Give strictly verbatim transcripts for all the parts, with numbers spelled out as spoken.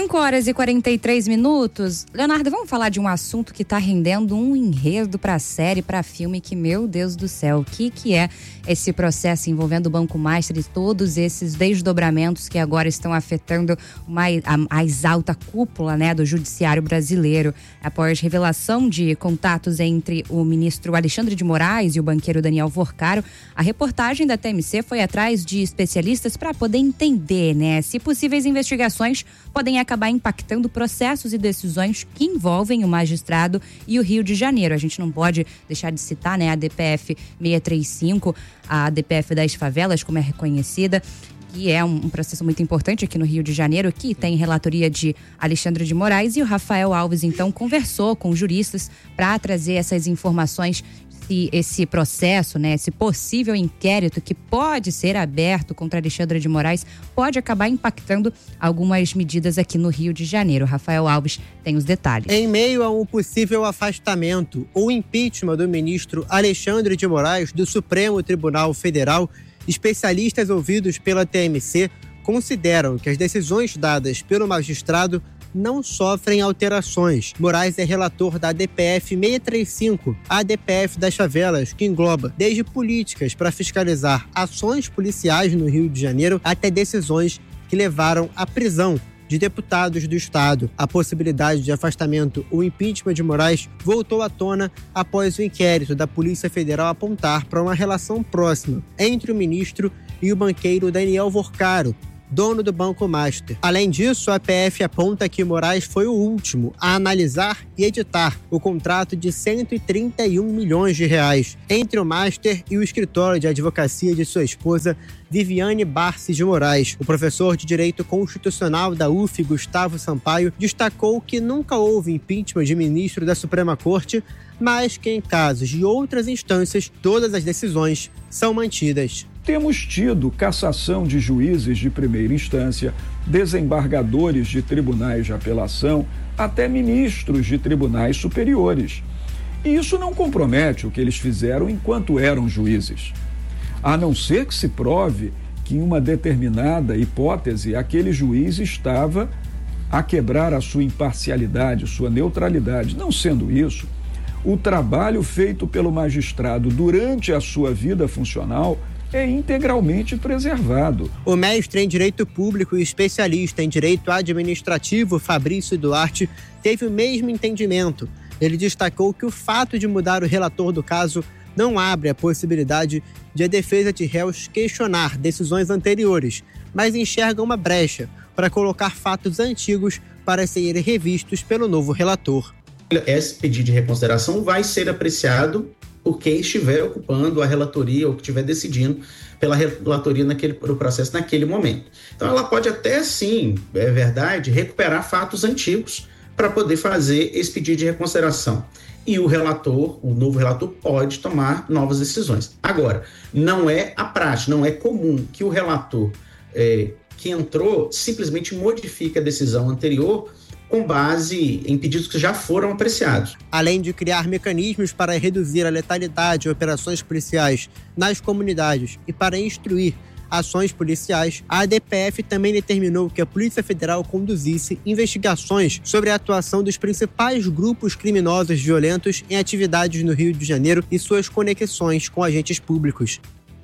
cinco horas e quarenta e três minutos. Leonardo, vamos falar de um assunto que está rendendo um enredo para série, para filme, que, meu Deus do céu, o que que é esse processo envolvendo o Banco Master e todos esses desdobramentos que agora estão afetando uma, a mais alta cúpula, né, do judiciário brasileiro. Após revelação de contatos entre o ministro Alexandre de Moraes e o banqueiro Daniel Worcaro, a reportagem da T M C foi atrás de especialistas para poder entender, né, se possíveis investigações podem acabar impactando processos e decisões que envolvem o magistrado e o Rio de Janeiro. A gente não pode deixar de citar, né, a D P F seiscentos e trinta e cinco, a D P F das favelas, como é reconhecida, que é um, um processo muito importante aqui no Rio de Janeiro, que tem relatoria de Alexandre de Moraes, e o Rafael Alves, então, conversou com juristas para trazer essas informações, se esse processo, né, esse possível inquérito que pode ser aberto contra Alexandre de Moraes pode acabar impactando algumas medidas aqui no Rio de Janeiro. Rafael Alves tem os detalhes. Em meio a um possível afastamento ou impeachment do ministro Alexandre de Moraes do Supremo Tribunal Federal, especialistas ouvidos pela T M C consideram que as decisões dadas pelo magistrado não sofrem alterações. Moraes é relator da D P F seiscentos e trinta e cinco, a D P F das favelas, que engloba desde políticas para fiscalizar ações policiais no Rio de Janeiro até decisões que levaram à prisão de deputados do Estado. A possibilidade de afastamento ou impeachment de Moraes voltou à tona após o inquérito da Polícia Federal apontar para uma relação próxima entre o ministro e o banqueiro Daniel Worcaro, dono do Banco Master. Além disso, a P F aponta que Moraes foi o último a analisar e editar o contrato de cento e trinta e um milhões de reais entre o Master e o escritório de advocacia de sua esposa, Viviane Barsi de Moraes. O professor de Direito Constitucional da U F, Gustavo Sampaio, destacou que nunca houve impeachment de ministro da Suprema Corte, mas que em casos de outras instâncias, todas as decisões são mantidas. Temos tido cassação de juízes de primeira instância, desembargadores de tribunais de apelação, até ministros de tribunais superiores. E isso não compromete o que eles fizeram enquanto eram juízes. A não ser que se prove que em uma determinada hipótese aquele juiz estava a quebrar a sua imparcialidade, sua neutralidade. Não sendo isso, o trabalho feito pelo magistrado durante a sua vida funcional é integralmente preservado. O mestre em Direito Público e especialista em Direito Administrativo, Fabrício Duarte, teve o mesmo entendimento. Ele destacou que o fato de mudar o relator do caso não abre a possibilidade de a defesa de réus questionar decisões anteriores, mas enxerga uma brecha para colocar fatos antigos para serem revistos pelo novo relator. Esse pedido de reconsideração vai ser apreciado por quem estiver ocupando a relatoria ou que estiver decidindo pela relatoria naquele pro processo naquele momento. Então ela pode até sim, é verdade, recuperar fatos antigos para poder fazer esse pedido de reconsideração. E o relator, o novo relator, pode tomar novas decisões. Agora, não é a prática, não é comum que o relator é, que entrou simplesmente modifique a decisão anterior com base em pedidos que já foram apreciados. Além de criar mecanismos para reduzir a letalidade em operações policiais nas comunidades e para instruir ações policiais, a A D P F também determinou que a Polícia Federal conduzisse investigações sobre a atuação dos principais grupos criminosos violentos em atividades no Rio de Janeiro e suas conexões com agentes públicos.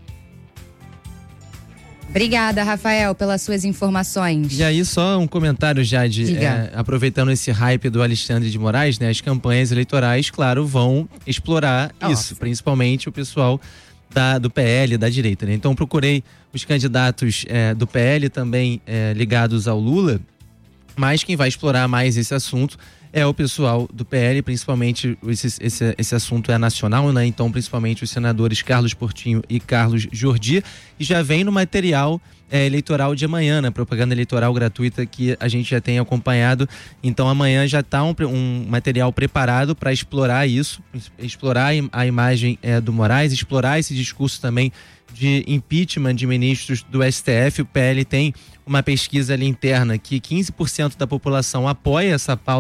Obrigada, Rafael, pelas suas informações. E aí, só um comentário já de é, aproveitando esse hype do Alexandre de Moraes, né? As campanhas eleitorais, claro, vão explorar Nossa. isso, principalmente o pessoal da, do P L, da direita, né? Então, procurei os candidatos é, do P L também é, ligados ao Lula, mas quem vai explorar mais esse assunto é o pessoal do P L, principalmente esse, esse, esse assunto é nacional, né? Então, principalmente os senadores Carlos Portinho e Carlos Jordi, e já vem no material é, eleitoral de amanhã, né? Propaganda eleitoral gratuita que a gente já tem acompanhado. Então, amanhã já está um, um material preparado para explorar isso, explorar a imagem é, do Moraes, explorar esse discurso também de impeachment de ministros do S T F. O P L tem uma pesquisa ali interna que quinze por cento da população apoia essa pauta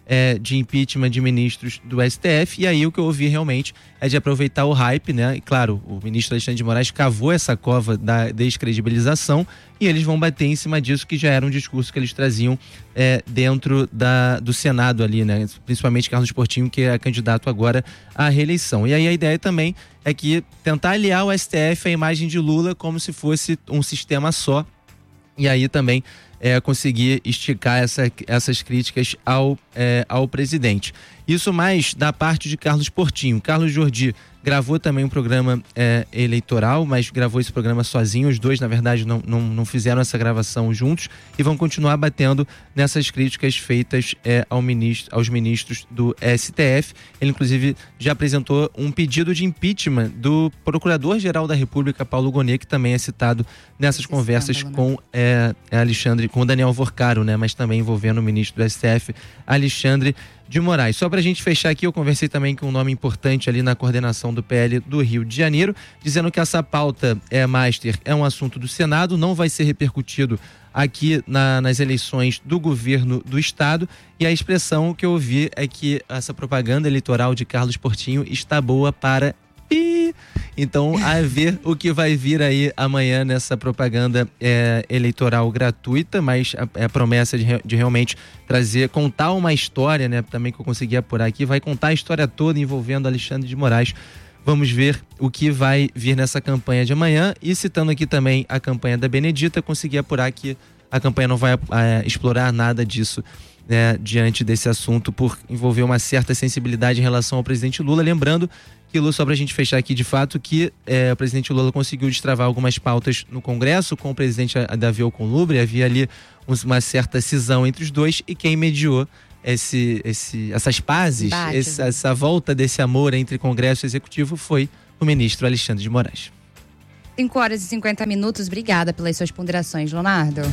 é, de impeachment de ministros do S T F. E aí o que eu ouvi realmente é de aproveitar o hype, né? E claro, o ministro Alexandre de Moraes cavou essa cova da descredibilização e eles vão bater em cima disso, que já era um discurso que eles traziam é, dentro da, do Senado ali, né? Principalmente Carlos Portinho, que é candidato agora à reeleição. E aí a ideia também é que tentar aliar o S T F à imagem de Lula como se fosse um sistema só. E aí também é, conseguir esticar essa, essas críticas ao, é, ao presidente. Isso mais da parte de Carlos Portinho. Carlos Jordi gravou também um programa é, eleitoral, mas gravou esse programa sozinho. Os dois, na verdade, não, não, não fizeram essa gravação juntos e vão continuar batendo nessas críticas feitas é, ao ministro, aos ministros do S T F. Ele, inclusive, já apresentou um pedido de impeachment do Procurador-Geral da República, Paulo Gonet, que também é citado nessas conversas com é, Alexandre, com Daniel Vorcaro, né? Mas também envolvendo o ministro do S T F, Alexandre de Moraes. Só para a gente fechar aqui, eu conversei também com um nome importante ali na coordenação do P L do Rio de Janeiro, dizendo que essa pauta é master, é um assunto do Senado, não vai ser repercutido aqui na, nas eleições do governo do estado, e a expressão que eu ouvi é que essa propaganda eleitoral de Carlos Portinho está boa para pi. Então, a ver o que vai vir aí amanhã nessa propaganda é, eleitoral gratuita, mas a, a promessa de, de realmente trazer, contar uma história, né, também que eu consegui apurar aqui, vai contar a história toda envolvendo Alexandre de Moraes. Vamos ver o que vai vir nessa campanha de amanhã. E citando aqui também a campanha da Benedita, consegui apurar que a campanha não vai é, explorar nada disso, né, diante desse assunto, por envolver uma certa sensibilidade em relação ao presidente Lula. Lembrando que, Lula, só para a gente fechar aqui de fato, que é, o presidente Lula conseguiu destravar algumas pautas no Congresso com o presidente Davi Alcolumbre. Havia ali uma certa cisão entre os dois, e quem mediou esse, esse, essas pazes, essa, essa volta desse amor entre Congresso e Executivo foi o ministro Alexandre de Moraes. cinco horas e cinquenta minutos, obrigada pelas suas ponderações, Leonardo.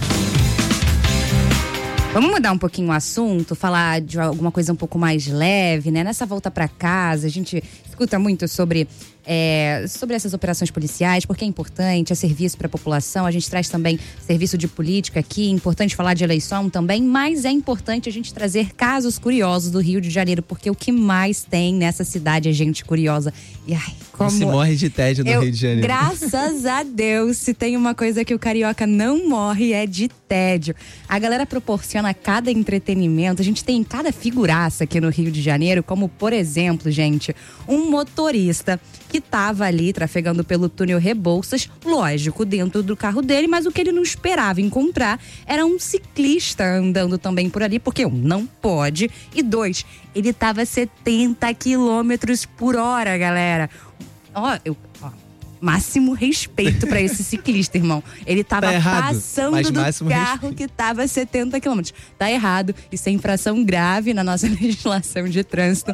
Vamos mudar um pouquinho o assunto, falar de alguma coisa um pouco mais leve, né? Nessa volta para casa, a gente escuta muito sobre, é, sobre essas operações policiais, porque é importante, é serviço para a população. A gente traz também serviço de política aqui, é importante falar de eleição também, mas é importante a gente trazer casos curiosos do Rio de Janeiro, porque o que mais tem nessa cidade é gente curiosa. E ai, como... Se morre de tédio no Eu, Rio de Janeiro. Graças a Deus, se tem uma coisa que o carioca não morre é de tédio. A galera proporciona cada entretenimento, a gente tem cada figuraça aqui no Rio de Janeiro, como por exemplo, gente, um motorista que tava ali trafegando pelo túnel Rebouças, lógico, dentro do carro dele, mas o que ele não esperava encontrar era um ciclista andando também por ali, porque um, não pode, e dois, ele tava setenta quilômetros por hora, galera. Ó, eu... Ó. Máximo respeito pra esse ciclista, irmão. Ele tava tá errado, passando do carro respeito. Que tava a setenta quilômetros. Tá errado. Isso é infração grave na nossa legislação de trânsito.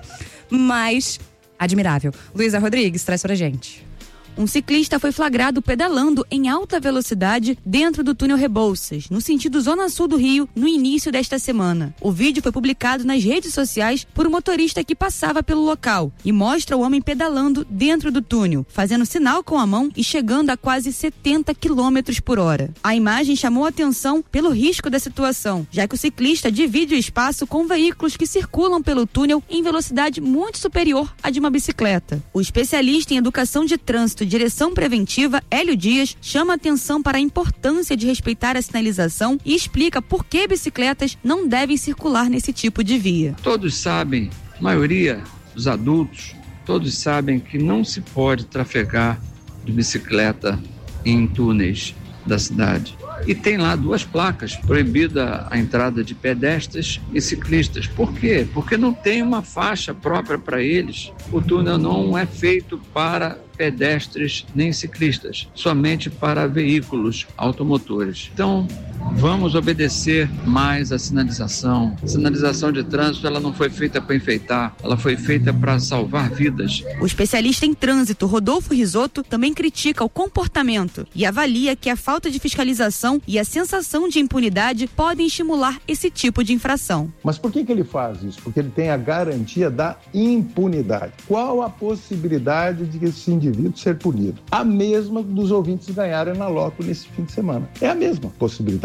Mas admirável. Luísa Rodrigues, traz pra gente. Um ciclista foi flagrado pedalando em alta velocidade dentro do túnel Rebouças, no sentido zona sul do Rio, no início desta semana. O vídeo foi publicado nas redes sociais por um motorista que passava pelo local e mostra o homem pedalando dentro do túnel, fazendo sinal com a mão e chegando a quase setenta quilômetros por hora. A imagem chamou a atenção pelo risco da situação, já que o ciclista divide o espaço com veículos que circulam pelo túnel em velocidade muito superior à de uma bicicleta. O especialista em educação de trânsito Direção Preventiva, Hélio Dias, chama atenção para a importância de respeitar a sinalização e explica por que bicicletas não devem circular nesse tipo de via. Todos sabem, a maioria dos adultos, todos sabem que não se pode trafegar de bicicleta em túneis da cidade. E tem lá duas placas, proibida a entrada de pedestres e ciclistas. Por quê? Porque não tem uma faixa própria para eles. O túnel não é feito para pedestres nem ciclistas, somente para veículos automotores. Então, vamos obedecer mais a sinalização. A sinalização de trânsito, ela não foi feita para enfeitar, ela foi feita para salvar vidas. O especialista em trânsito, Rodolfo Risotto, também critica o comportamento e avalia que a falta de fiscalização e a sensação de impunidade podem estimular esse tipo de infração. Mas por que que ele faz isso? Porque ele tem a garantia da impunidade. Qual a possibilidade de esse indivíduo ser punido? A mesma dos ouvintes ganharem na loto nesse fim de semana. É a mesma possibilidade.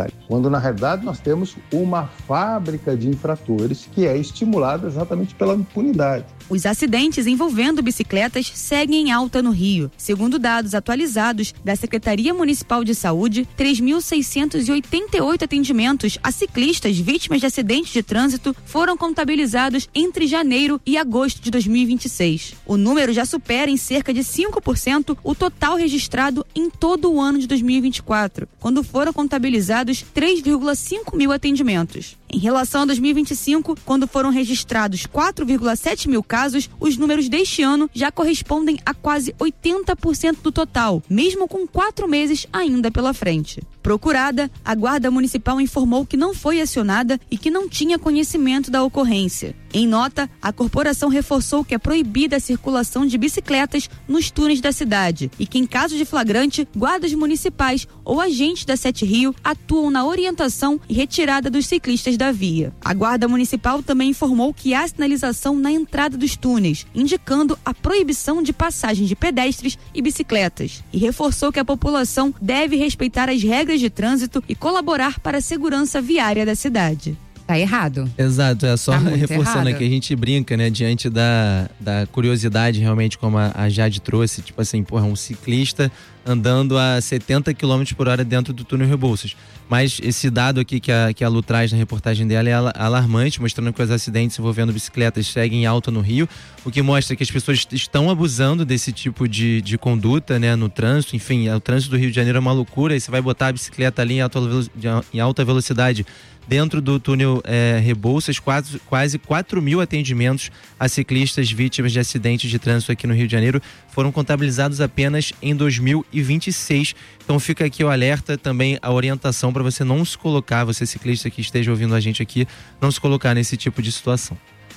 impunidade, quando na realidade nós temos uma fábrica de infratores que é estimulada exatamente pela impunidade. Os acidentes envolvendo bicicletas seguem em alta no Rio. Segundo dados atualizados da Secretaria Municipal de Saúde, três mil seiscentos e oitenta e oito atendimentos a ciclistas vítimas de acidentes de trânsito foram contabilizados entre janeiro e agosto de dois mil e vinte e seis. O número já supera em cerca de cinco por cento o total registrado em todo o ano de dois mil e vinte e quatro, quando foram contabilizados três vírgula cinco mil atendimentos. Em relação a dois mil e vinte e cinco, quando foram registrados quatro vírgula sete mil casos, os números deste ano já correspondem a quase oitenta por cento do total, mesmo com quatro meses ainda pela frente. Procurada, a Guarda Municipal informou que não foi acionada e que não tinha conhecimento da ocorrência. Em nota, a corporação reforçou que é proibida a circulação de bicicletas nos túneis da cidade e que, em caso de flagrante, guardas municipais ou agentes da Sete Rio atuam na orientação e retirada dos ciclistas da via. A Guarda Municipal também informou que há sinalização na entrada dos túneis, indicando a proibição de passagem de pedestres e bicicletas, e reforçou que a população deve respeitar as regras de trânsito e colaborar para a segurança viária da cidade. Tá errado. Exato, é só tá reforçando aqui, a gente brinca, né, diante da, da curiosidade, realmente, como a, a Jade trouxe, tipo assim, porra, um ciclista andando a setenta quilômetros por hora dentro do túnel Rebouças. Mas esse dado aqui que a, que a Lu traz na reportagem dela é alarmante, mostrando que os acidentes envolvendo bicicletas seguem em alta no Rio, o que mostra que as pessoas estão abusando desse tipo de, de conduta, né, no trânsito. Enfim, o trânsito do Rio de Janeiro é uma loucura, e você vai botar a bicicleta ali em alta, em alta velocidade dentro do túnel é, Rebouças, quase, quase quatro mil atendimentos a ciclistas vítimas de acidentes de trânsito aqui no Rio de Janeiro foram contabilizados apenas em dois mil e vinte e seis. Então fica aqui o alerta, também a orientação para você não se colocar, você ciclista que esteja ouvindo a gente aqui, não se colocar nesse tipo de situação.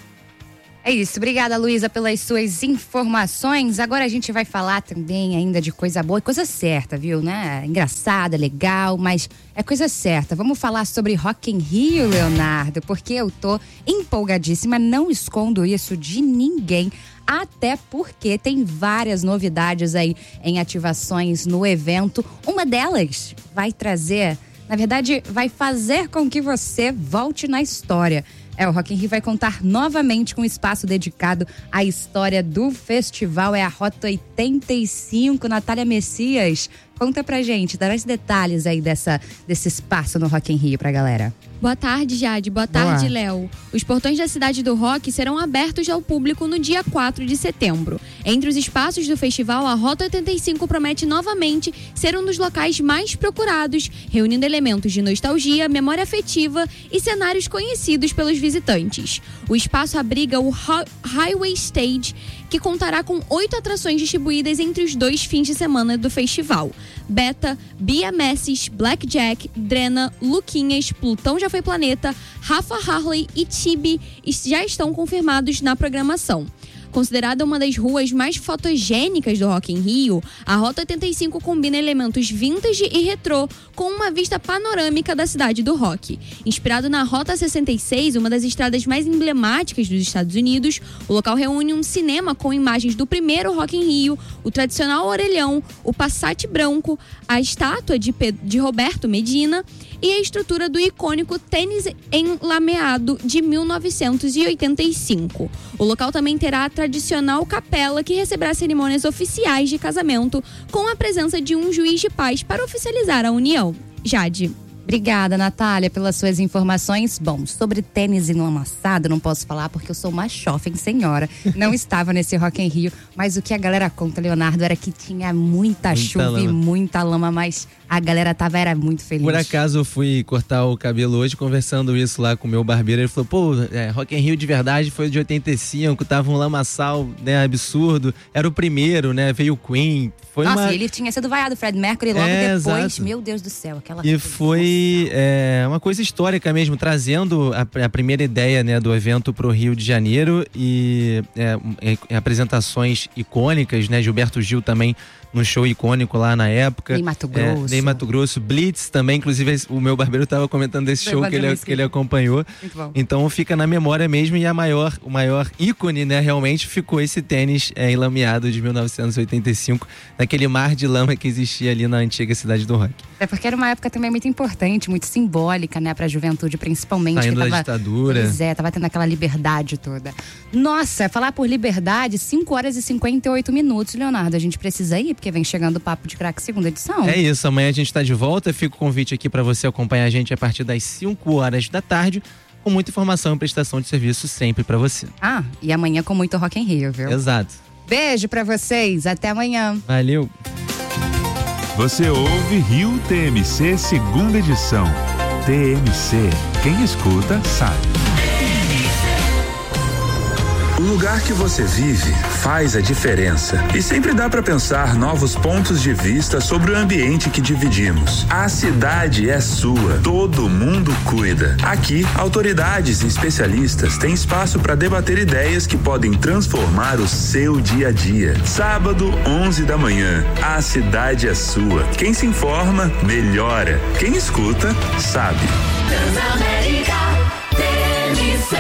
É isso, obrigada, Luísa, pelas suas informações. Agora a gente vai falar também ainda de coisa boa, coisa certa, viu, né? Engraçada, legal, mas é coisa certa. Vamos falar sobre Rock in Rio, Leonardo, porque eu tô empolgadíssima, não escondo isso de ninguém, até porque tem várias novidades aí em ativações no evento. Uma delas vai trazer, na verdade, vai fazer com que você volte na história. É, o Rock in Rio vai contar novamente com um espaço dedicado à história do festival. É a Rota oitenta e cinco. Natália Messias, conta pra gente, dá mais detalhes aí dessa, desse espaço no Rock in Rio pra galera. Boa tarde, Jade. Boa tarde, Léo. Os portões da Cidade do Rock serão abertos ao público no dia quatro de setembro. Entre os espaços do festival, a Rota oitenta e cinco promete novamente ser um dos locais mais procurados, reunindo elementos de nostalgia, memória afetiva e cenários conhecidos pelos visitantes. O espaço abriga o Highway Stage, que contará com oito atrações distribuídas entre os dois fins de semana do festival. Beta, Bia Messis, Blackjack, Drena, Luquinhas, Plutão Já Foi Planeta, Rafa Harley e Tibi já estão confirmados na programação. Considerada uma das ruas mais fotogênicas do Rock in Rio, a Rota oitenta e cinco combina elementos vintage e retrô com uma vista panorâmica da cidade do rock. Inspirado na Rota sessenta e seis, uma das estradas mais emblemáticas dos Estados Unidos, o local reúne um cinema com imagens do primeiro Rock in Rio, o tradicional orelhão, o Passat branco, a estátua de, Pe- de Roberto Medina e a estrutura do icônico tênis enlameado de mil novecentos e oitenta e cinco. O local também terá a tradicional capela que receberá cerimônias oficiais de casamento com a presença de um juiz de paz para oficializar a união. Jade. Obrigada, Natália, pelas suas informações. Bom, sobre tênis enlamaçado, não posso falar porque eu sou uma jovem senhora. Não estava nesse Rock in Rio, mas o que a galera conta, Leonardo, era que tinha muita, muita chuva lama. e muita lama, mas a galera tava era muito feliz. Por acaso eu fui cortar o cabelo hoje, conversando isso lá com o meu barbeiro, ele falou, pô, é, Rock in Rio de verdade foi de oitenta e cinco, tava um lamaçal, né, absurdo, era o primeiro, né, veio o Queen. Foi Nossa, uma... ele tinha sido vaiado, Fred Mercury, logo é, depois, exato. Meu Deus do céu, aquela E foi é, uma coisa histórica mesmo, trazendo a, a primeira ideia, né, do evento pro Rio de Janeiro e é, é, apresentações icônicas, né, Gilberto Gil também num show icônico lá na época. Em Mato Grosso. É, em Mato Grosso. Blitz também, inclusive o meu barbeiro estava comentando desse show que ele, que ele acompanhou. Muito bom. Então fica na memória mesmo, e a maior, o maior ícone, né, realmente ficou esse tênis é, enlameado de mil novecentos e oitenta e cinco, naquele mar de lama que existia ali na antiga cidade do rock. É porque era uma época também muito importante, muito simbólica, né, pra juventude, principalmente. Saindo que tava, da ditadura. Pois é, tava tendo aquela liberdade toda. Nossa, falar por liberdade, cinco horas e cinquenta e oito minutos, Leonardo. A gente precisa ir, porque vem chegando o Papo de Craque segunda edição. É isso, amanhã a gente tá de volta. Fica o convite aqui para você acompanhar a gente a partir das cinco horas da tarde, com muita informação e prestação de serviço sempre para você. Ah, e amanhã com muito Rock in Rio, viu? Exato. Beijo pra vocês, até amanhã. Valeu. Você ouve Rio T M C segunda edição. T M C, quem escuta sabe. O lugar que você vive faz a diferença. E sempre dá para pensar novos pontos de vista sobre o ambiente que dividimos. A cidade é sua, todo mundo cuida. Aqui, autoridades e especialistas têm espaço para debater ideias que podem transformar o seu dia a dia. Sábado, onze da manhã. A cidade é sua. Quem se informa, melhora. Quem escuta, sabe. Transamérica, T M C.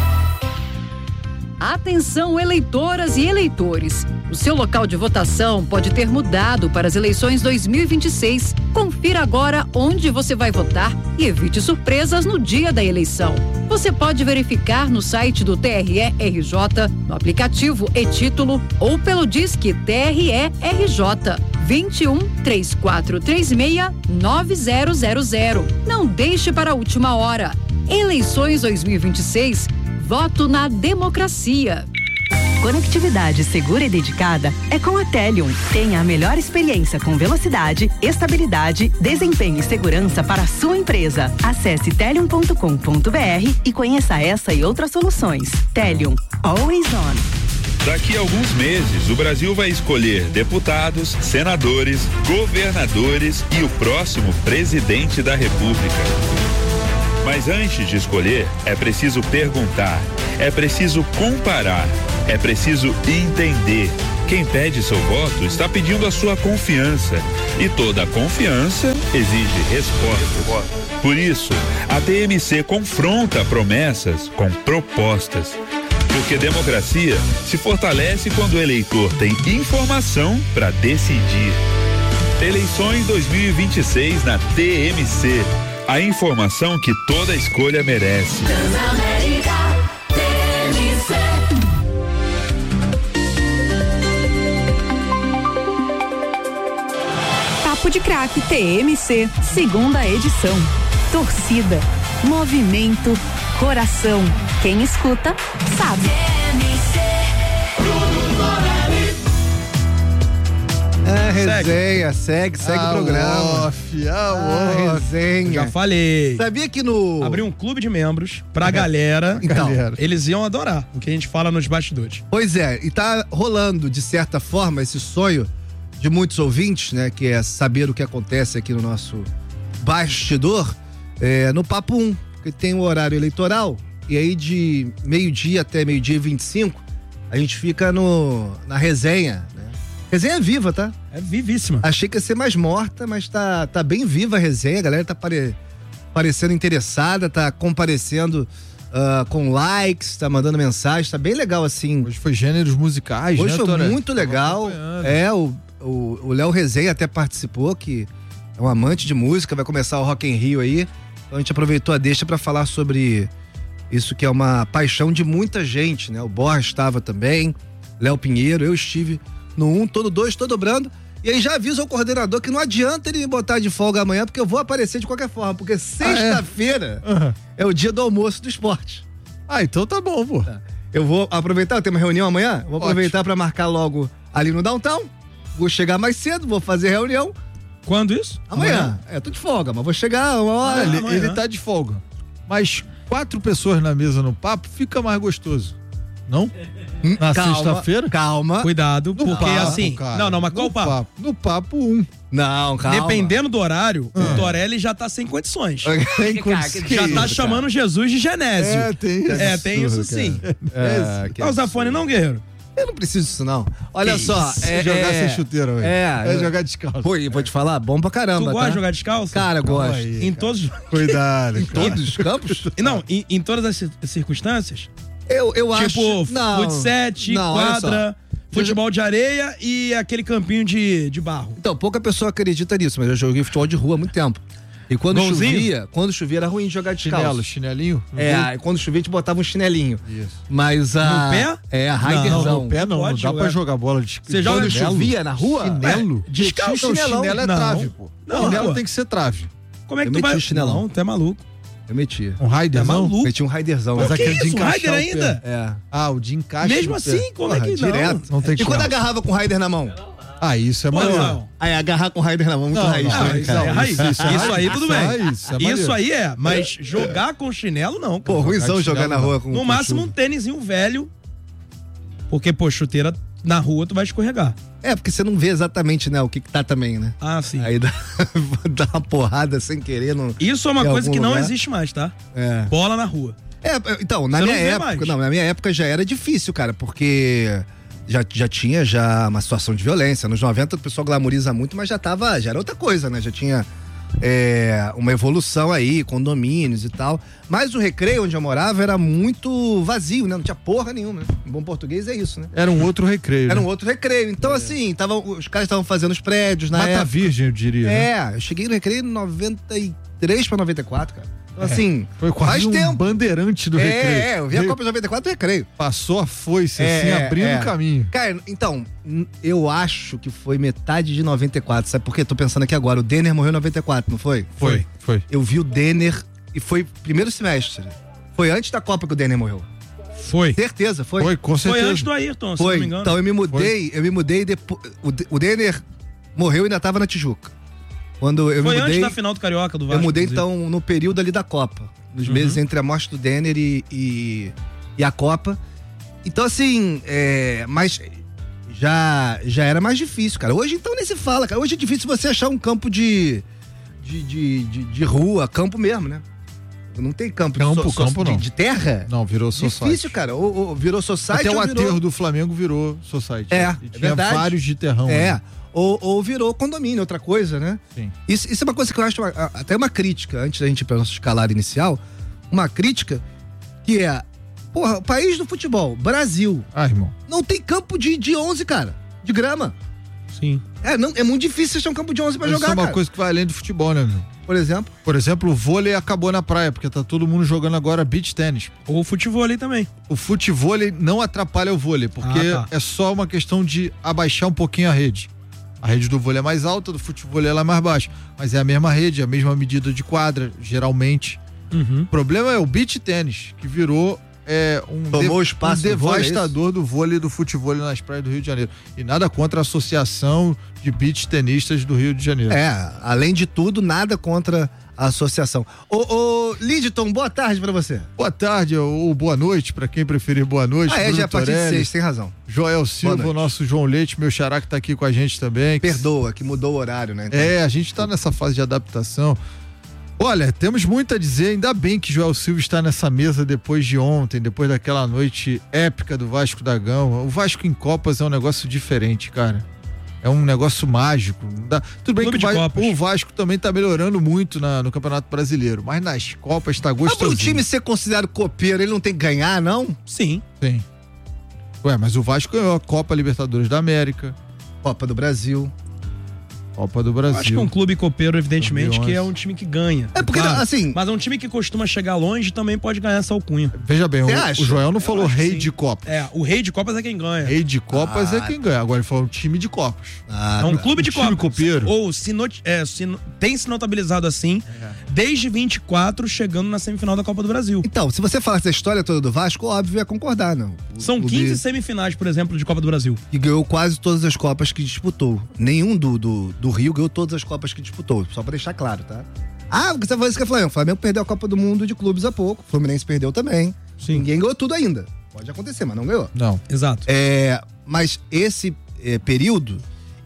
Atenção, eleitoras e eleitores. O seu local de votação pode ter mudado para as eleições dois mil e vinte e seis. Confira agora onde você vai votar e evite surpresas no dia da eleição. Você pode verificar no site do T R E R J, no aplicativo e-Título ou pelo Disque T R E R J vinte e um, três quatro três seis, nove zero zero zero. Não deixe para a última hora. Eleições dois mil e vinte e seis. Voto na democracia. Conectividade segura e dedicada é com a Telium. Tenha a melhor experiência com velocidade, estabilidade, desempenho e segurança para a sua empresa. Acesse telium ponto com ponto br e conheça essa e outras soluções. Telium, always on. Daqui a alguns meses, o Brasil vai escolher deputados, senadores, governadores e o próximo presidente da República. Mas antes de escolher, é preciso perguntar, é preciso comparar, é preciso entender. Quem pede seu voto está pedindo a sua confiança. E toda confiança exige respostas. Por isso, a T M C confronta promessas com propostas. Porque democracia se fortalece quando o eleitor tem informação para decidir. Eleições dois mil e vinte e seis na T M C. A informação que toda escolha merece. Transamérica, T M C. Papo de Craque T M C, segunda edição. Torcida, movimento, coração. Quem escuta, sabe. A resenha, segue, segue, segue a o programa. Off, a, a off. resenha. Já falei. Sabia que no... Abri um clube de membros pra galera. Então, galera. Eles iam adorar o que a gente fala nos bastidores. Pois é, e tá rolando, de certa forma, esse sonho de muitos ouvintes, né? Que é saber o que acontece aqui no nosso bastidor, é, no Papo um, porque tem o horário eleitoral, e aí de meio-dia até meio-dia e vinte e cinco, a gente fica no, na resenha, né? Resenha viva, tá? É vivíssima. Achei que ia ser mais morta, mas tá, tá bem viva a resenha. A galera tá pare, parecendo interessada, tá comparecendo uh, com likes, tá mandando mensagem, tá bem legal assim. Hoje foi gêneros musicais, Hoje né, foi Toré? muito legal. É, o o Léo Resenha até participou, que é um amante de música, vai começar o Rock in Rio aí. Então a gente aproveitou a deixa pra falar sobre isso que é uma paixão de muita gente, né? O Borja estava também, Léo Pinheiro, eu estive no um, tô no dois, tô dobrando. E aí já avisa ao coordenador que não adianta ele me botar de folga amanhã, porque eu vou aparecer de qualquer forma. Porque sexta-feira ah, é? Uhum. é o dia do almoço do esporte. Ah, então tá bom, pô. Tá. Eu vou aproveitar, eu tenho uma reunião amanhã, vou aproveitar para marcar logo ali no downtown. Vou chegar mais cedo, vou fazer reunião. Quando isso? Amanhã. amanhã. É, tô de folga, mas vou chegar uma hora. Ah, ele, ele tá de folga. Mas quatro pessoas na mesa no papo fica mais gostoso. Não? Na sexta-feira? Calma. Cuidado, no porque papo, assim. Cara. Não, não, mas qual o papo? papo? No papo um. Não, calma. Dependendo do horário, ah. o Torelli já tá sem condições. Tem condições. Já tá isso, chamando cara. Jesus de Genésio. É, tem isso. É, tem isso sim. É, não, Zafone não, guerreiro. Eu não preciso disso, não. Olha Que só. isso? É, Jogar é, sem chuteira, velho. É. É jogar descalço. Pô, e vou te falar, bom pra caramba. Tu gosta tá? de jogar descalço? Cara, gosto. Aí, Em cara. todos Cuidado. Em cara. todos os campos? Não, em, em todas as cir- circunstâncias? Eu, eu acho. Tipo, não, futsete, não, olha quadra, só. futebol de areia e aquele campinho de, de barro. Então, pouca pessoa acredita nisso, mas eu joguei futebol de rua há muito tempo. E quando Golzinho? chovia, quando chovia era ruim de jogar descalço. Chinelo, chinelinho? É, aí quando chovia a gente botava um chinelinho. Isso. Mas a... No pé? É, a Não, Raiderzão. no pé não, Pode não dá jogar. pra jogar bola de Você joga Quando chinelo? chovia na rua? Chinelo? É, descalço, Não, chinelão. chinelo é Não. trave, pô. Não, Chinelo pô. tem que ser trave. Como é que Eu tu meti vai... o chinelão. Não, tu é maluco. Eu metia. Um Raiderzão? maluco? Meti um Raiderzão. Por Mas que aquele de isso? encaixar Raider o pé. ainda? É. Ah, o de encaixe. Mesmo no pé. assim, como é Porra, que não? direto. Não tem E quando como. agarrava com o Raider na mão? Ah, isso é Pô, maneiro. não. Aí agarrar com o Raider na mão, muito Não, raiz. não, né, isso cara? é raiz. Isso, isso é Isso aí raiz. tudo Isso é bem. raiz, isso é maneiro. Isso aí é, mas jogar com chinelo não. Pô, cara. ruizão de jogar chinelo, na rua não. com No com máximo um chuva. tênisinho velho. Porque, pô, chuteira na rua tu vai escorregar. É, porque você não vê exatamente, né, o que que tá também, né? Ah, sim. Aí dá, dá uma porrada sem querer. No, Isso é uma em coisa algum que não lugar. existe mais, tá? É. Bola na rua. É, então, na Você minha não vê época, mais. não, na minha época já era difícil, cara, porque já, já tinha já uma situação de violência. Nos noventa o pessoal glamoriza muito, mas já tava, já era outra coisa, né? Já tinha é, uma evolução aí, condomínios e tal. Mas o Recreio, onde eu morava, era muito vazio, né? Não tinha porra nenhuma, né? Em bom português é isso, né? Era um outro recreio. Era um né? outro Recreio. Então, assim, tava, os caras estavam fazendo os prédios na Mata época. Virgem, eu diria. né? É, eu cheguei no Recreio em noventa e três pra noventa e quatro, cara. Então, assim, Foi quase faz um tempo. bandeirante do É, recreio. é, eu vi a Veio- Copa de noventa e quatro no Recreio. Passou a foice, É, assim, abrindo é. o caminho. Cara, então, n- eu acho que foi metade de noventa e quatro, sabe por quê? Tô pensando aqui agora, o Denner morreu em noventa e quatro, não foi? Foi, foi. Eu vi o Denner e foi primeiro semestre. Foi antes da Copa que o Denner morreu. Foi. Certeza, foi? Foi, com Foi certeza. antes do Ayrton, se Foi. não me engano. Então eu me mudei, eu me mudei depois. O, D- o Denner morreu e ainda tava na Tijuca. Quando eu Foi me antes mudei. da final do Carioca do Vasco. Eu mudei inclusive. então no período ali da Copa. Nos Uhum. meses entre a morte do Denner e, e, e a Copa. Então, assim, é, mas já, já era mais difícil, cara. Hoje então nem se fala, cara. Hoje é difícil você achar um campo de, de, de, de, de rua, campo mesmo, né? Não tem campo, Campo, de, so- campo de, não. de terra. Não, virou society. Difícil, cara. Ou, ou virou society Até o ou virou... aterro do Flamengo virou society. É, E é tinha verdade. vários de terrão. É. né? Ou, ou virou condomínio, outra coisa, né? Sim. Isso, isso é uma coisa que eu acho uma- a- até uma crítica, antes da gente ir para nossa escalada inicial, uma crítica que é, porra, o país do futebol, Brasil, Ah, irmão. não tem campo de, de onze, cara, de grama. Sim. É, não, é muito difícil achar um campo de onze pra Mas jogar, isso é uma cara. coisa que vai além do futebol, né, meu? Por exemplo. Por exemplo, o vôlei acabou na praia, porque tá todo mundo jogando agora beach tênis. Ou o futevôlei também. O futevôlei não atrapalha o vôlei, porque Ah, tá. é só uma questão de abaixar um pouquinho a rede. A rede do vôlei é mais alta, do futevôlei ela é mais baixa. Mas é a mesma rede, a mesma medida de quadra, geralmente. Uhum. O problema é o beach tênis, que virou é, um, Tomou o espaço um do vôlei, é devastador do vôlei e do futevôlei nas praias do Rio de Janeiro. E nada contra a Associação de Beach Tenistas do Rio de Janeiro. É, além de tudo, nada contra a associação. Ô, ô Lidton, boa tarde pra você. Boa tarde ou boa noite, pra quem preferir boa noite. Ah, é, Bruno já é a partir de Torelli, seis, tem razão. Joel Silva, noite. o nosso João Leite, meu xará que tá aqui com a gente também. Perdoa, que mudou o horário, né? Então, É, a gente tá nessa fase de adaptação. Olha, temos muito a dizer, ainda bem que Joel Silva está nessa mesa depois de ontem, depois daquela noite épica do Vasco da Gama. O Vasco em Copas é um negócio diferente, cara. É um negócio mágico. Não dá- Tudo bem Clube que o de Va- Copas. o Vasco também tá melhorando muito na- no Campeonato Brasileiro, mas nas Copas tá Mas pro gostosinho. time ser considerado copeiro, ele não tem que ganhar, não? Sim. Sim. Ué, mas o Vasco ganhou a Copa Libertadores da América, Copa do Brasil. Copa do Eu Brasil. acho que é um clube copeiro, evidentemente, dois mil e que é onze. um time que ganha. É porque, Claro. assim- Mas é um time que costuma chegar longe também pode ganhar essa alcunha. Veja bem, Você o, acha? o Joel não falou acho que rei sim. de Copas. É, o rei de Copas é quem ganha. Rei de Copas Ah. é quem ganha. Agora ele falou time de Copas. Ah, É um tá. clube de Um time Copas. copeiro. Ou se not- é, se no- tem se notabilizado assim desde vinte e quatro, chegando na semifinal da Copa do Brasil. Então, se você falasse a história toda do Vasco, óbvio, é concordar, não. O São clube quinze semifinais, por exemplo, de Copa do Brasil. que ganhou quase todas as Copas que disputou. Nenhum do, do, do Rio ganhou todas as Copas que disputou. Só pra deixar claro, tá? Ah, você falou isso que é Flamengo. O Flamengo perdeu a Copa do Mundo de clubes há pouco. O Fluminense perdeu também. Sim. Ninguém ganhou tudo ainda. Pode acontecer, mas não ganhou. Não. Exato. É, mas esse é, período,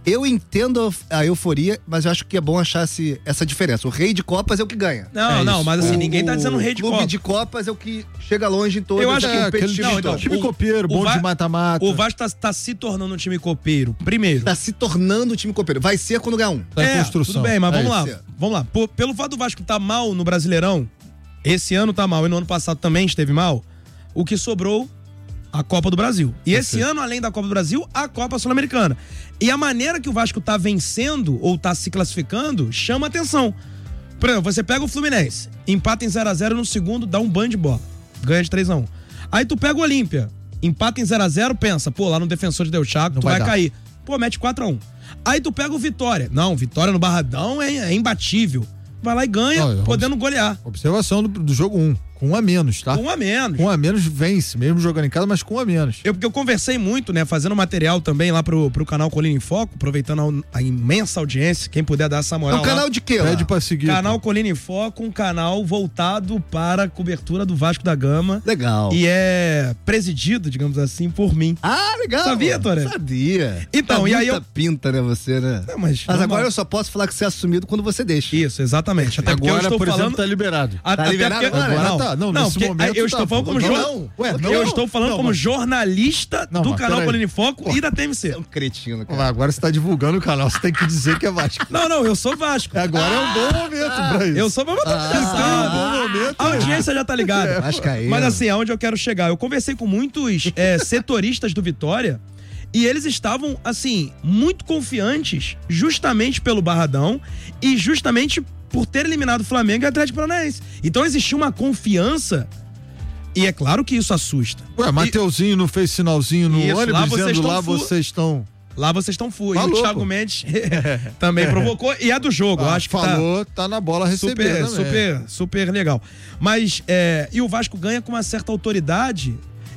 Eu entendo a euforia, mas eu acho que é bom achar esse, essa diferença. O rei de Copas é o que ganha. Não, é não, isso. mas assim, o, ninguém tá dizendo rei de Clube Copas. de Copas é o que chega longe em todos. Eu acho é, que competitivo não, em então, todos. Time copeiro, bom Va- de mata-mata. O Vasco tá, tá se tornando um time copeiro, primeiro. Tá se tornando um time copeiro. Vai ser quando ganhar um. Tá em é, construção. tudo bem, mas É vamos lá. isso. Vamos lá. Pô, pelo fato do Vasco tá mal no Brasileirão, esse ano tá mal e no ano passado também esteve mal, o que sobrou, a Copa do Brasil. E esse ano, além da Copa do Brasil, a Copa Sul-Americana. E a maneira que o Vasco tá vencendo ou tá se classificando chama atenção. Por exemplo, você pega o Fluminense, empata em zero a zero no segundo, dá um banho de bola. Ganha de três a um. Aí tu pega o Olímpia, empata em zero a zero, pensa, pô, lá no Defensor de Del Chaco, tu vai, vai cair. Pô, mete quatro a um. Aí tu pega o Vitória. Não, Vitória no Barradão é, é imbatível. Vai lá e ganha, Não, podendo golear. Observação do, do jogo um. Com um a menos, tá? Com um a menos. Com um a menos vence, mesmo jogando em casa, mas com um a menos. Eu, porque eu conversei muito, né, fazendo material também lá pro, pro canal Colina em Foco, aproveitando a, a imensa audiência, quem puder dar essa moral. É um canal lá. de quê, lá? Pede pra seguir. Canal Colina em Foco, um canal voltado para a cobertura do Vasco da Gama. Legal. E é presidido, digamos assim, por mim. Ah, legal. Sabia, Toré? Sabia. Então, tá e aí muita eu... pinta, né, você, né? Não, mas mas normal. agora eu só posso falar que você é assumido quando você deixa. Isso, exatamente. Até porque Agora, eu estou por falando... exemplo, tá liberado. A- Tá até liberado porque- agora? Agora não, tá. Não, não, nesse porque momento eu tá. estou falando como Não, jornal. não. Ué, Eu não. estou falando Não, como mas- jornalista Não, do mas canal peraí. Colina em Foco e da T M C. É um cretino, cara. Mas agora você tá divulgando o canal, você tem que dizer que é Vasco. Não, não, eu sou Vasco. Agora é um bom momento pra isso. Eu sou mas tá Ah, pensando. um bom momento. A audiência já tá ligada. Vascaíno. Mas assim, aonde eu quero chegar? Eu conversei com muitos é, setoristas do Vitória e eles estavam, assim, muito confiantes justamente pelo Barradão e justamente por ter eliminado o Flamengo e o Atlético Paranaense. Então existia uma confiança e é claro que isso assusta. Ué, Mateuzinho não fez sinalzinho no Isso, lá ônibus vocês dizendo estão lá fu- vocês estão... Lá vocês estão fui. Tá E o louco. Thiago Mendes também provocou. E é do jogo, eu Ah, acho que falou, tá... tá na bola a receber Super, também. super, super legal. Mas, é, e o Vasco ganha com uma certa autoridade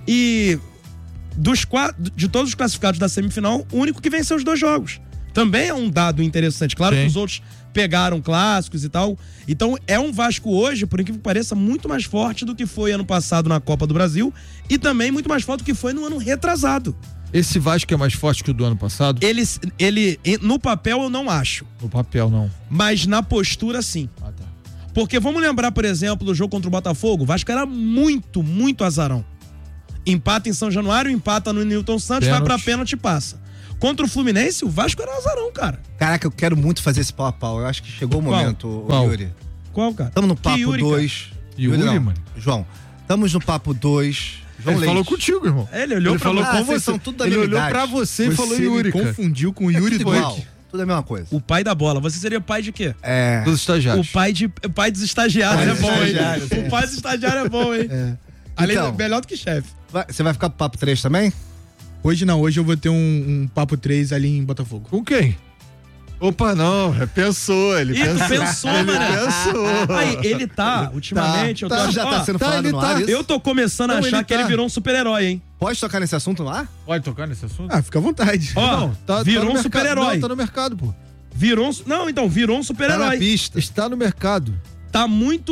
e dos quatro, de todos os classificados da semifinal, o único que venceu os dois jogos. Também é um dado interessante. Claro Sim. que os outros pegaram clássicos e tal. Então é um Vasco hoje, por incrível que pareça, muito mais forte do que foi ano passado na Copa do Brasil e também muito mais forte do que foi no ano retrasado. Esse Vasco é mais forte que o do ano passado? Ele, ele no papel eu não acho, No papel, não. mas na postura sim. Ah, tá. Porque vamos lembrar, por exemplo, do jogo contra o Botafogo, o Vasco era muito, muito azarão. Empata em São Januário, empata no Newton Santos, vai Pênalti. pra pênalti e passa. Contra o Fluminense, o Vasco era azarão, cara. Caraca, eu quero muito fazer esse pau a pau. Eu acho que chegou o Qual? momento, ô, Qual? Yuri. Qual, cara? Estamos no Que papo Yuri, dois. Yuri, não. mano? João, estamos no papo dois. João Ele Leite. falou contigo, irmão. Ele olhou Ele pra falou Ah, com vocês você. são tudo da Ele mesma olhou idade. pra você e falou Você Yuri, me cara. confundiu com o É Yuri tudo Duque. igual. Tudo é a mesma coisa. O pai da bola. Você seria pai de quê? É. Dos estagiários. O pai, de, o pai dos estagiários Pai é dos bom, estagiários, hein? é. O pai dos estagiários é bom, hein? É. Além Então. do, melhor do que chefe. Vai- Você vai ficar pro papo três também? Hoje não, hoje eu vou ter um, um papo três ali em Botafogo. Com quem? Opa, não. Pensou, ele Ih, tu pensou. pensou, ele mano. pensou. Aí, ele tá, ultimamente, eu tô tá, achando- já tá ó, sendo tá, falado ele no tá- ar isso? Eu tô começando a Não, achar ele que ele tá. virou um super-herói, hein? Pode tocar nesse assunto lá? Pode tocar nesse assunto? Ah, fica à vontade. Ó, Não, tá- tá virou no um mercado. super-herói. Não, tá no mercado, pô. Virou um, não, então, virou um Tá na super-herói. pista. Está no mercado. Tá muito,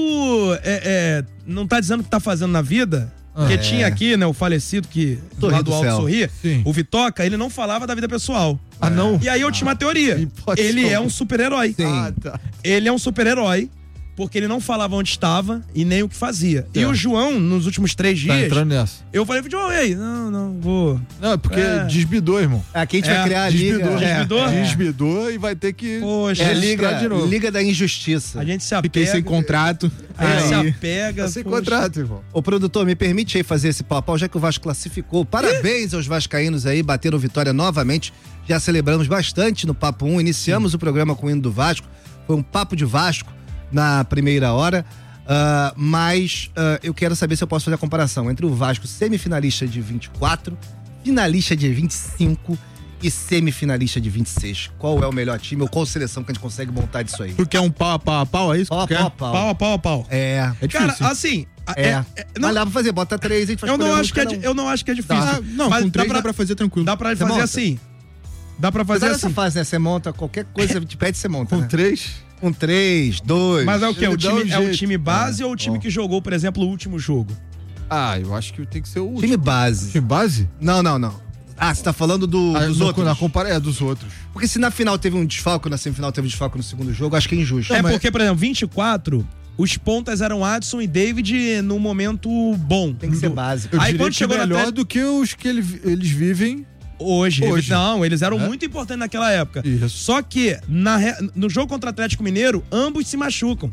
é, é, não tá dizendo o que tá fazendo na vida, porque É. tinha aqui, né, o falecido que do Sorri lado do do alto céu. sorria, Sim. o Vitoca, ele não falava da vida pessoal. Ah, não? E aí eu tinha uma teoria. Impossível. Ele é um super-herói. Sim. Ah, tá. Ele é um super-herói porque ele não falava onde estava e nem o que fazia. E o João, nos últimos três Tá dias, entrando nessa. eu falei pro João, ei, não, não, vou... Não, é porque É. desbidou, irmão. Aqui a gente É, vai criar a liga. Desbidou. É, Desbidou? é. Desbidou e vai ter que... Poxa, É a registrar liga, de novo. liga da Injustiça. a gente se apega... Fiquei sem contrato. a gente se Aí, apega... Tá sem poxa. contrato, irmão. Ô, produtor, me permite aí fazer esse papo, já que o Vasco classificou. Parabéns aos vascaínos aí, bateram vitória novamente. Já celebramos bastante no Papo um. Iniciamos o programa com o hino do Vasco. Foi um papo de Vasco na primeira hora. Ah, mas ah, eu quero saber se eu posso fazer a comparação entre o Vasco semifinalista de vinte e quatro, finalista de vinte e cinco e semifinalista de vinte e seis. Qual é o melhor time ou qual seleção que a gente consegue montar disso aí? Tu quer um pau a pau a pau, é isso? Pau a que tu pau a quer? pau. Pau a pau a pau. É. É difícil. Cara, assim... É. é- é- não, Mas dá pra fazer, bota três, a gente faz eu, não escolher um acho que é, cada di- um. eu não acho que é difícil. Ah, não, Mas com três dá, pra, fazer tranquilo. dá pra Você fazer monta? assim. Dá pra fazer Mas olha assim. essa fase, né? Você monta qualquer coisa, te pede, você monta. Com né? três? Com três, dois. Mas é o quê? O Ele dá time, um é o jeito. time base É, ou o time bom. que jogou, por exemplo, o último jogo? Ah, eu acho que tem que ser o último. Time base. Time base? Não, não, não. Ah, você tá falando do, Ah, dos no- outros? Na compara... É, dos outros. Porque se na final teve um desfalque, na semifinal teve um desfalque no segundo jogo, acho que é injusto. É porque, por exemplo, vinte e quatro, os pontas eram Adson e David no momento bom. Tem que ser básico. Eu Aí diria quando que chegou na melhor Atlético- do que os que ele- eles vivem Hoje, Hoje. não, eles eram É? muito importantes naquela época. Só que na re- no jogo contra o Atlético Mineiro, ambos se machucam.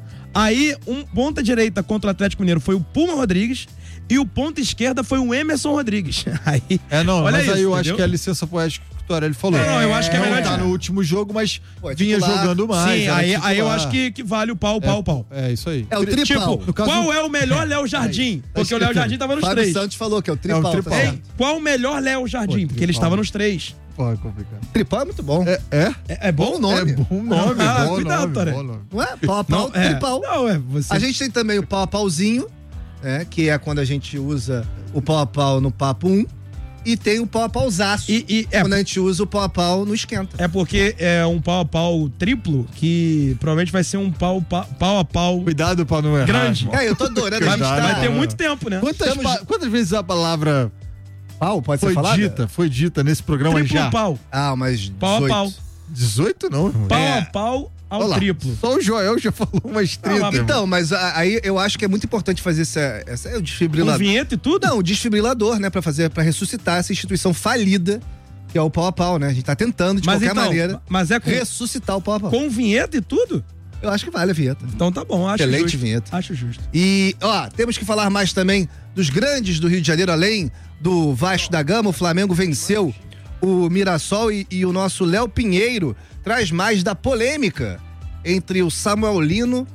Aí, um ponta direita contra o Atlético Mineiro foi o Puma Rodrigues e o ponta esquerda foi o Emerson Rodrigues. Aí, É, não, olha mas isso, aí eu acho entendeu? que é a licença poética que o Torelli falou. Não, não, eu acho que é Não melhor tá de- no último jogo, mas Pô, é vinha titular. jogando mais. Sim, era aí, aí eu titular. acho que, que vale o pau, o pau, o pau. É isso aí. É o tripau. Tipo, No caso- qual é o melhor Léo Jardim? Porque o Léo Jardim tava nos Fábio três. Santos falou que é o tripau. É o tripau. tá Ei, certo. qual o melhor Léo Jardim? Pô, Porque ele tripau. estava nos três. Pô, é complicado. Tripau é muito bom. É? É, É, é bom? Bom nome. é bom nome, Ah, bom cuidado, nome, Torelli. bom nome. Não é? Pau a pau, Não, é. tripau. Não, é você. A gente tem também o pau a pauzinho, né? Que é quando a gente usa o pau a pau no papo um. E tem o pau a pauzaço. E, e é, Quando a gente usa o pau a pau no esquenta. é porque é um pau a pau triplo que provavelmente vai ser um pau, pau, pau a pau Cuidado pra não errar. grande. irmão. É, eu tô adorando. a Vai, gente tá- vai ter muito tempo, né? Quantas, Estamos- pa- quantas vezes a palavra Pau, pode foi ser falada? dita, foi dita nesse programa Triplo já? pau. Ah, mas Pau a dezoito. pau. dezoito não, irmão. Pau É. a pau ao Olha lá, triplo. Só o Joel já falou umas trinta. mas- irmão. Então, mas a- aí eu acho que é muito importante fazer essa, essa é o Com desfibrilador. vinheta e tudo? Não, o desfibrilador, né, pra fazer, para ressuscitar essa instituição falida que é o pau a pau, né? A gente tá tentando de Mas qualquer então, maneira mas é com, ressuscitar o pau a pau. com vinheta e tudo? Eu acho que vale a vinheta. Então tá bom, acho Excelente justo. vinheta. Acho justo. E, ó, temos que falar mais também dos grandes do Rio de Janeiro, além do Vasco da Gama. O Flamengo venceu o Mirassol e, e o nosso Léo Pinheiro traz mais da polêmica entre o Samuel Lino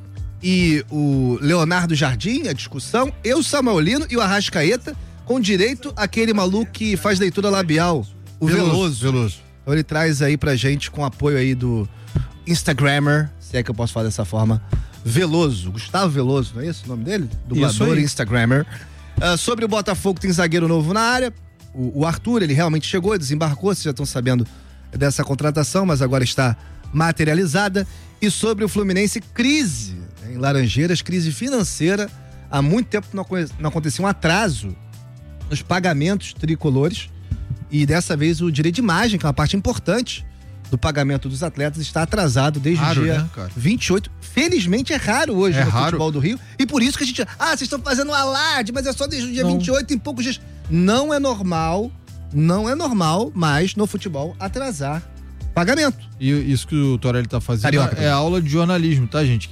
e o Leonardo Jardim, a discussão, e o Samuel Lino e o Arrascaeta, com direito àquele maluco que faz leitura labial, o Veloso. Veloso. Então ele traz aí pra gente, com apoio aí do Instagrammer, se é que eu posso falar dessa forma, Veloso, Gustavo Veloso, não é isso o nome dele? Dublador e Instagrammer. Ah, sobre o Botafogo, tem zagueiro novo na área. O, o Arthur, ele realmente chegou, desembarcou, vocês já estão sabendo dessa contratação, mas agora está materializada. E sobre o Fluminense, crise né, em Laranjeiras, crise financeira. Há muito tempo não, aconte- não acontecia um atraso nos pagamentos tricolores. E dessa vez o direito de imagem, que é uma parte importante do pagamento dos atletas, está atrasado desde Raro, o dia né, cara? vinte e oito. Felizmente é raro hoje É no raro. futebol do Rio. E por isso que a gente. Ah, vocês estão fazendo um alarde, mas é só desde o dia Não. vinte e oito, em poucos dias. Não é normal, não é normal, mas no futebol atrasar pagamento. E isso que o Torelli tá fazendo Carioca, é aula de jornalismo, tá, gente?